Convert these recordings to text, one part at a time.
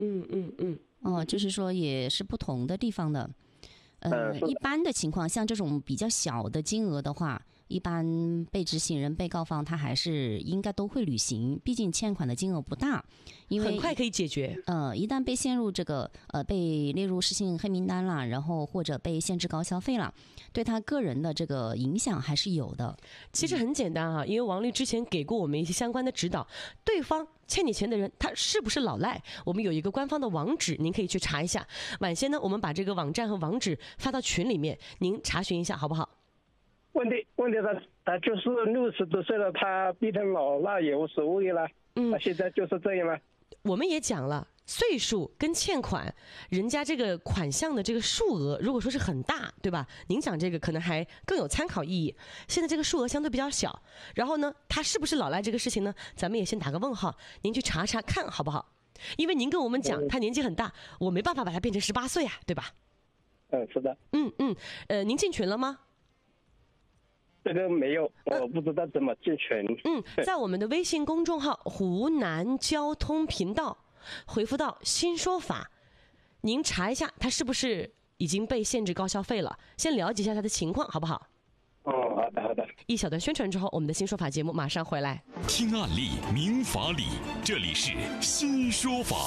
就是说也是不同的地方的。一般的情况，像这种比较小的金额的话，一般被执行人、被告方他还是应该都会履行，毕竟欠款的金额不大，因为很快可以解决。 一旦被陷入这个被列入失信黑名单了，然后或者被限制高消费了，对他个人的这个影响还是有的。 其实很简单因为王律之前给过我们一些相关的指导，对方欠你钱的人他是不是老赖，我们有一个官方的网址，您可以去查一下。晚些呢我们把这个网站和网址发到群里面，您查询一下好不好？ 问题他就是60多岁了，他逼他老那也无所谓了。他现在就是这样了。 我们也讲了，岁数跟欠款，人家这个款项的这个数额，如果说是很大，对吧？您讲这个可能还更有参考意义。现在这个数额相对比较小，然后呢，他是不是老赖这个事情呢？咱们也先打个问号，您去查查看好不好？因为您跟我们讲他年纪很大，我没办法把他变成18岁啊，对吧？ 是的。 您进群了吗？ 这个没有，我不知道怎么进群。 在我们的微信公众号湖南交通频道回复到新说法，您查一下他是不是已经被限制高消费了，先了解一下他的情况好不好？ 好的。 一小段宣传之后，我们的新说法节目马上回来。 听案例明法理，这里是新说法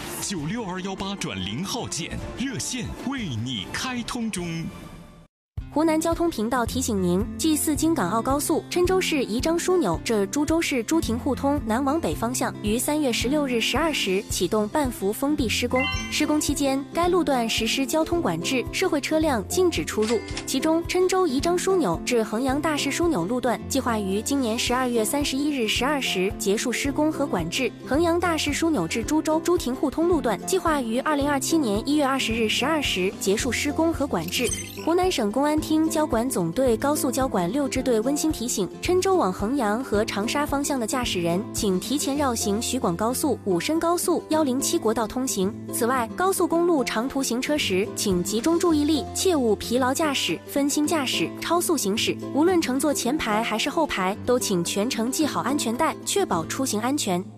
，96218转0号键热线为你开通中。 湖南交通频道提醒您：G4京港澳高速郴州市宜章枢纽至株洲市朱亭互通南往北方向于3月16日12时启动半幅封闭施工。施工期间，该路段实施交通管制，社会车辆禁止出入。其中，郴州宜章枢纽至衡阳大市枢纽路段计划于今年12月31日12时结束施工和管制；衡阳大市枢纽至株洲朱亭互通路段计划于2027年1月20日12时结束施工和管制。湖南省公安厅交管总队高速交管6支队温馨提醒：郴州往衡阳和长沙方向的驾驶人，请提前绕行徐广高速、武深高速、107国道通行。此外，高速公路长途行车时，请集中注意力，切勿疲劳驾驶、分心驾驶、超速行驶。无论乘坐前排还是后排，都请全程系好安全带，确保出行安全。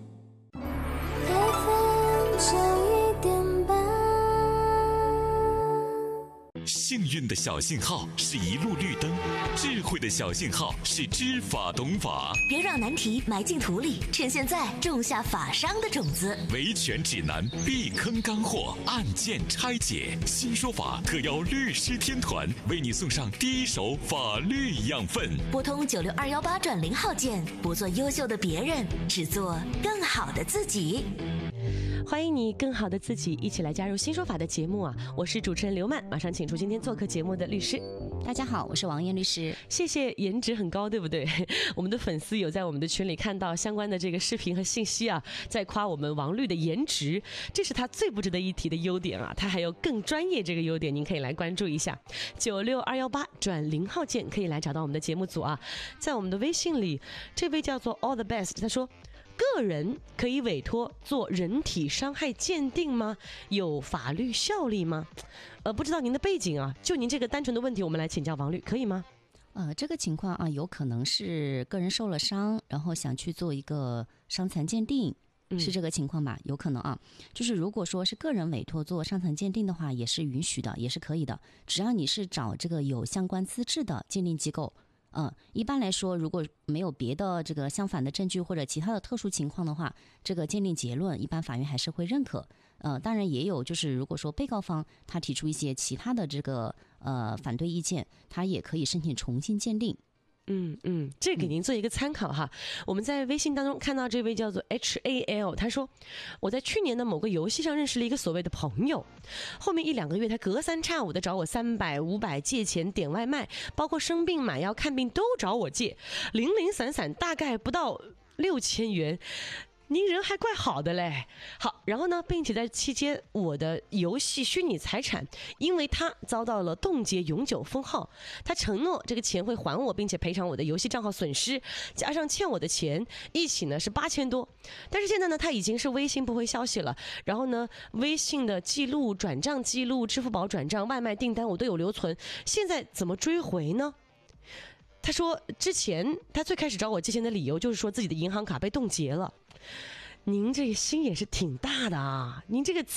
幸运的小信号是一路绿灯，智慧的小信号是知法懂法。 别让难题埋进土里，趁现在种下法商的种子。 维权指南，避坑干货，案件拆解。新说法特邀律师天团为你送上第一手法律养分。 拨通96218转0号键，不做优秀的别人，只做更好的自己。 欢迎你更好的自己一起来加入新说法的节目啊！我是主持人刘曼，马上请出今天做客节目的律师。 大家好，我是王艳律师。 谢谢，颜值很高，对不对？我们的粉丝有在我们的群里看到相关的这个视频和信息啊，在夸我们王律的颜值，这是他最不值得一提的优点啊！他还有更专业这个优点，您可以来关注一下。96218转0号键可以来找到我们的节目组啊。在我们的微信里，这位叫做 All the Best， 他说：个人可以委托做人体伤害鉴定吗？有法律效力吗？不知道您的背景啊，就您这个单纯的问题，我们来请教王律，可以吗？ 这个情况啊，有可能是个人受了伤，然后想去做一个伤残鉴定，是这个情况吧？有可能啊。就是如果说是个人委托做伤残鉴定的话，也是允许的，也是可以的，只要你是找这个有相关资质的鉴定机构。一般来说，如果没有别的这个相反的证据或者其他的特殊情况的话，这个鉴定结论一般法院还是会认可。当然也有就是如果说被告方他提出一些其他的这个反对意见，他也可以申请重新鉴定。 这给您做一个参考哈。我们在微信当中看到这位叫做 HAL， 他说我在去年的某个游戏上认识了一个所谓的朋友，后面1-2个月他隔三差五的找我300、500借钱点外卖，包括生病买药看病都找我借，零零散散大概不到6000元。您人还怪好的嘞。好，然后呢，并且在期间我的游戏虚拟财产因为他遭到了冻结永久封号，他承诺这个钱会还我，并且赔偿我的游戏账号损失，加上欠我的钱一起呢是8000多。但是现在呢他已经是微信不回消息了，然后呢微信的记录、转账记录、支付宝转账、外卖订单我都有留存，现在怎么追回呢？他说之前他最开始找我借钱的理由就是说自己的银行卡被冻结了， 您这个心也是挺大的啊，您这个